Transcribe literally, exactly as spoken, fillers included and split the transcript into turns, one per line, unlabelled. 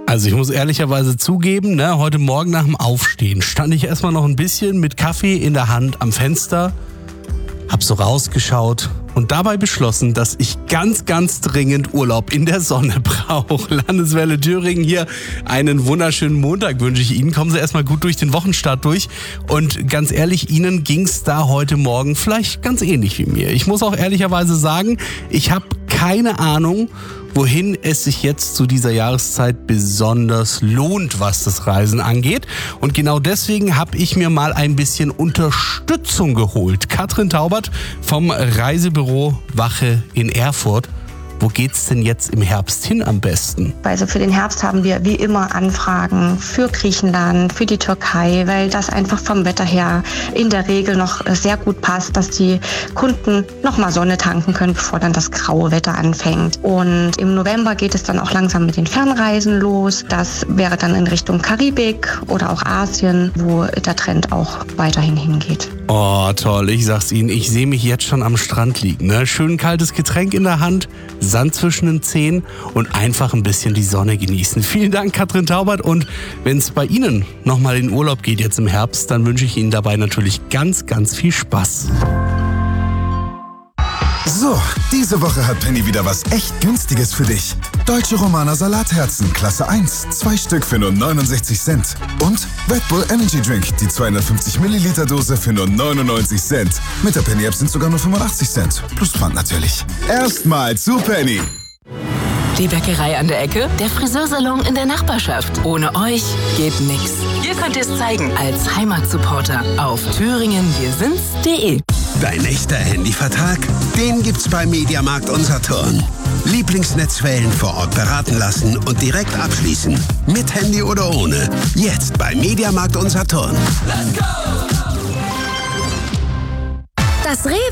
Also ich muss ehrlicherweise zugeben, ne, heute Morgen nach dem Aufstehen stand ich erstmal noch ein bisschen mit Kaffee in der Hand am Fenster, hab so rausgeschaut und dabei beschlossen, dass ich ganz, ganz dringend Urlaub in der Sonne brauche. Landeswelle Thüringen hier, einen wunderschönen Montag wünsche ich Ihnen. Kommen Sie erstmal gut durch den Wochenstart durch und ganz ehrlich, Ihnen ging's da heute Morgen vielleicht ganz ähnlich wie mir. Ich muss auch ehrlicherweise sagen, ich habe keine Ahnung, wohin es sich jetzt zu dieser Jahreszeit besonders lohnt, was das Reisen angeht. Und genau deswegen habe ich mir mal ein bisschen Unterstützung geholt. Katrin Taubert vom Reisebüro Wache in Erfurt. Wo geht's denn jetzt im Herbst hin am besten?
Also für den Herbst haben wir wie immer Anfragen für Griechenland, für die Türkei, weil das einfach vom Wetter her in der Regel noch sehr gut passt, dass die Kunden nochmal Sonne tanken können, bevor dann das graue Wetter anfängt. Und im November geht es dann auch langsam mit den Fernreisen los. Das wäre dann in Richtung Karibik oder auch Asien, wo der Trend auch weiterhin hingeht.
Oh, toll. Ich sag's Ihnen, ich sehe mich jetzt schon am Strand liegen. Ne? Schön kaltes Getränk in der Hand, Sand zwischen den Zehen und einfach ein bisschen die Sonne genießen. Vielen Dank, Katrin Taubert. Und wenn es bei Ihnen nochmal in Urlaub geht jetzt im Herbst, dann wünsche ich Ihnen dabei natürlich ganz, ganz viel Spaß.
So, diese Woche hat Penny wieder was echt Günstiges für dich. Deutsche Romaner Salatherzen, Klasse eins, zwei Stück für nur neunundsechzig Cent. Und Red Bull Energy Drink, die zweihundertfünfzig Milliliter Dose für nur neunundneunzig Cent. Mit der Penny App sind sogar nur fünfundachtzig Cent. Plus Pfand natürlich. Erstmal zu Penny.
Die Bäckerei an der Ecke, der Friseursalon in der Nachbarschaft. Ohne euch geht nix. Ihr könnt es zeigen als Heimatsupporter auf thüringen wir sind's punkt de.
Dein echter Handyvertrag? Den gibt's bei Mediamarkt Unsaturn. Lieblingsnetzwellen vor Ort beraten lassen und direkt abschließen. Mit Handy oder ohne. Jetzt bei Mediamarkt Unsaturn.
Let's go! Das Rewe